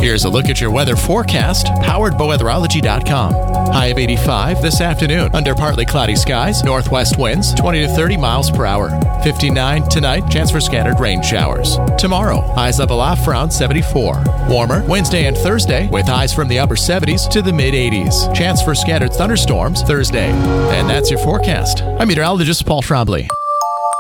Here's a look at your weather forecast, powered by weatherology.com. High of 85 this afternoon, under partly cloudy skies, northwest winds 20 to 30 miles per hour. 59 tonight, chance for scattered rain showers. Tomorrow, highs up aloft around 74. Warmer Wednesday and Thursday, with highs from the upper 70s to the mid 80s. Chance for scattered thunderstorms Thursday. And that's your forecast. I'm meteorologist Paul Trombley.